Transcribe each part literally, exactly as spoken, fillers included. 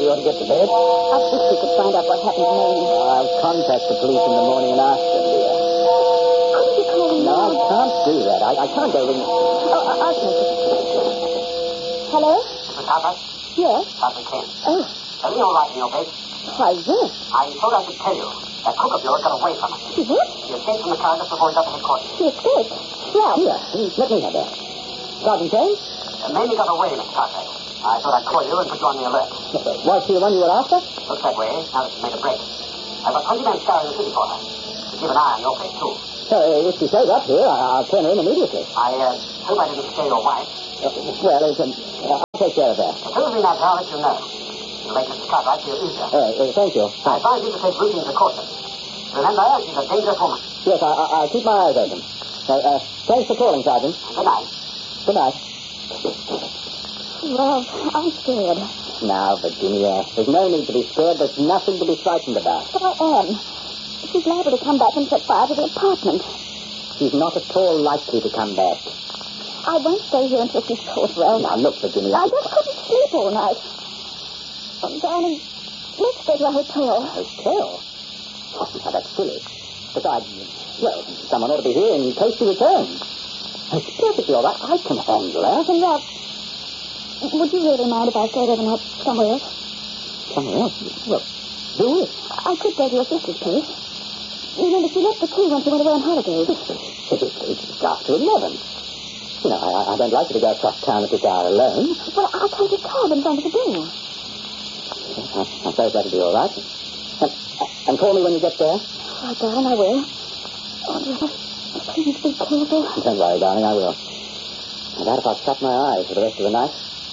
you ought to get to bed. I wish we could find out what happened to Mary. I'll contact the police in the morning and ask them, dear. Couldn't you call them No, now? I can't do that. I, I can't go ring... Oh, I- I'll take it. Hello? Mister Harper? Yes? Sergeant Kane. Oh, Everything all right in your bed? why, yes. I thought I should tell you. That cook of yours got away from us. She what? He escaped from the car just before he got to headquarters. She escaped. Well, Here, let me have that. Sergeant Kane? The man he got away, Mister Cartwright. I thought I'd call you and put you on the alert. Was she the one you were after? Looks that way, now that she's made a break. I've got twenty men scouring the city for her. To keep an eye on your place, too. So, uh, if she shows up here, I- I'll turn her in immediately. I uh, hope I didn't scare your wife. Uh, well, it's, um, uh, I'll take care of that. As soon as we know, I'll let you know. It'll make Mister Cartwright feel easier. Uh, uh, thank you. I advise you to take routine precautions. Remember, she's a dangerous woman. Yes, I, I, I'll keep my eyes open. Uh, uh, thanks for calling, Sergeant. Good night. Good night. well, I'm scared. Now, Virginia, there's no need to be scared. There's nothing to be frightened about. But I am. She's liable to come back and set fire to the apartment. She's not at all likely to come back. I won't stay here until she's caught well. Now, look, Virginia. I just couldn't sleep all night. Oh, darling, let's go to a hotel. Hotel? Oh, now, that's silly. Besides, well, someone ought to be here in case she returns. It's perfectly all right. I can handle her. And Rob, would you really mind if I stayed overnight somewhere else? Somewhere else? Well, do it. I could go to your sister's place. Remember, she left the key when she went away on holidays. It's after eleven. You know, I, I don't like you to go across town at this hour alone. Well, I'll take a cab in front of the door. I, I suppose that'll be all right. And, and call me when you get there. All right, darling, I will. Oh, dear, please be careful. Don't worry, darling, I will. I doubt if I'll shut my eyes for the rest of the night.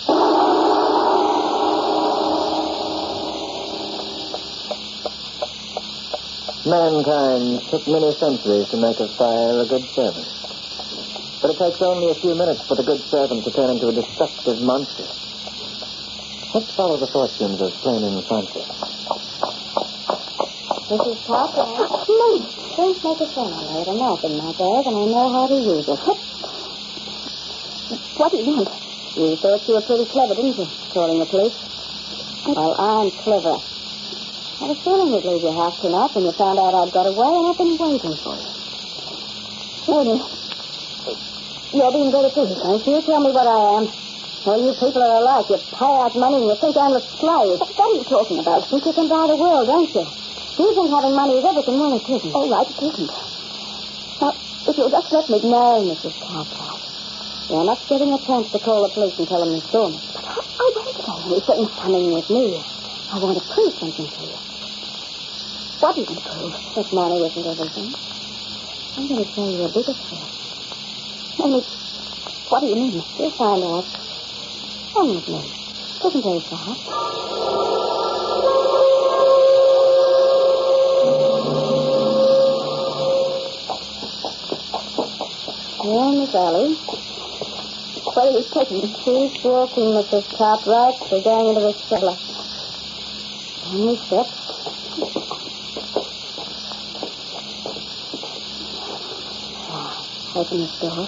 Mankind took many centuries to make of fire a good servant. But it takes only a few minutes for the good servant to turn into a destructive monster. Let's follow the fortunes of Flaming Francis. Missus Cartwright. No, don't make a sound. I have a knife in my bag, and I know how to use it. What do you want? You thought you were pretty clever, didn't you, calling the police? Well, I'm clever. I had a feeling you'd leave your house tonight when you found out I'd got away, and I've been waiting for you. Really? You're being very foolish, aren't you? Tell me what I am. Well, you people are alike. You pay out money and you think I'm a slave. What are you talking about? You think you can buy the world, don't you? You think having money is everything. Well, it isn't. All right, it isn't. Now, if you'll just let me... No, Missus Cartwright. You're not getting a chance to call the police and tell them you saw me. But I, I won't say anything coming with me. I want to prove something to you. What are you going to prove? That money isn't everything. I'm going to show you a bigger trick. Only, what do you mean? You'll find out. Come with me. It isn't very far. Well, Miss Allie, where are you taking me? She's walking, Missus Cartwright. We're going into the cellar. Only steps. Open this door.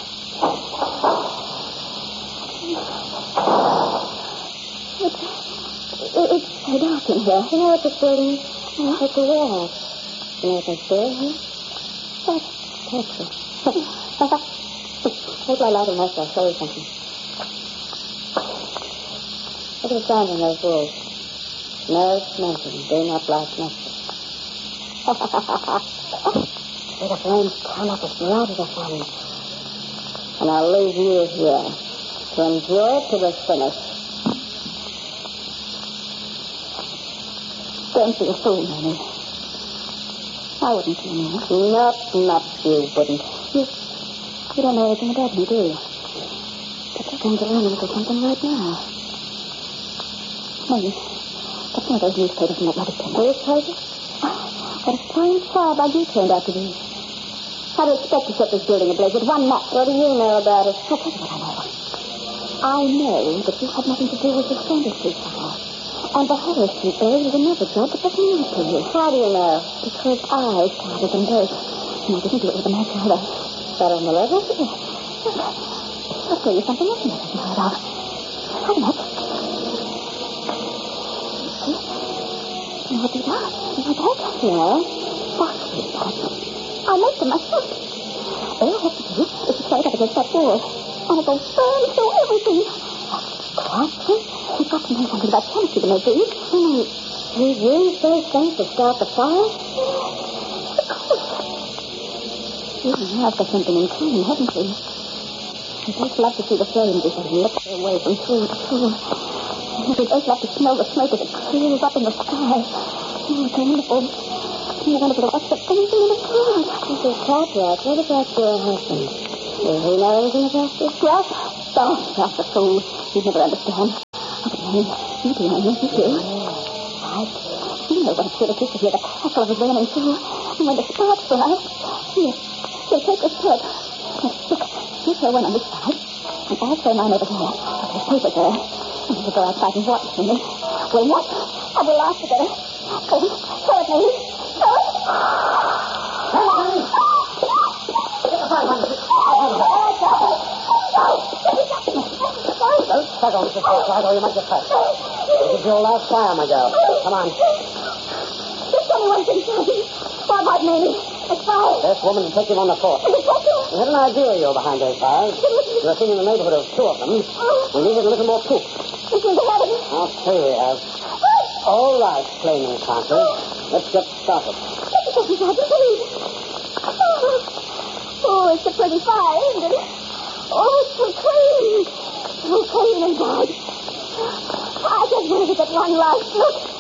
It's, it, it's so dark in here. You know what this building is? Oh, it's a warehouse. You know what they store here? That's petrol. Take my light and match. I'll show you something. Look at the signs on those walls. No smoking. Do not light matches. See the flames come up as bright as the sun. And I'll leave you here to enjoy it to the finish. Don't be a fool, Nanny. I wouldn't kill me. Not much you wouldn't. You, you don't know anything about me, do you? But you're going to learn a little something right now. Maybe. That's one of those newspapers in that bloody pen. Newspapers? What a strange firebug you turned out to be. How do you expect to set this building ablaze with one match? What do you know about it? I'll tell you what I know. I know that you had nothing to do with the Sanders Street fire. And the Harrow Street blaze was another job that was new to you. How do you know? Because I started them both. And I didn't do it with a match either. That on the level? Yes. I'll tell you something else you haven't heard of. Have a match. See? what these are. Like that? Yeah? Boxes, Dad. I made them myself. All I have to do is to slide up against that wall. And it goes burn through everything. Carson, you've got to know something about chemistry to make these. Hmm. You've used those things to start the fire? Of course. You have got something in common, haven't you? We both love to see the flames as they lick their way from pool to pool. We both love to smell the smoke as it clears up in the sky. Oh, it's wonderful. It's wonderful to watch the things in the dark. This is Cartwright. What about your husband? Does he know anything about this? Ralph? Oh, Ralph's a fool. He'd never understand. Oh, but Nanny, you do know, yes, you do. I do. You know what a thrill it is to hear the crackle of the burning fuel. And when the sparks fly. Here, here, take this thread. Look, you throw one on this side, and I'll throw mine over here. There's paper there. And we'll go outside and watch for me. We'll watch, and we'll laugh together. Go on, throw it, Nanny. Throw it. Get the fire, Mister Don't struggle, Missus Cartwright, or you might get hurt. This is your last fire, my girl. Come on. There's anyone inside. All right, Nanny. It's fire. This woman take him on the force. Is it possible? We had an idea you were behind those fires. We were seen in the neighborhood of two of them. We needed a little more proof. You seem to have it. I'll say we have. All right, flaming counters. Let's get started. Look at this, Sergeant, please. Oh, oh, it's a pretty fire, isn't it? Oh, it's so clean. So clean and bright. I just wanted to get one last look.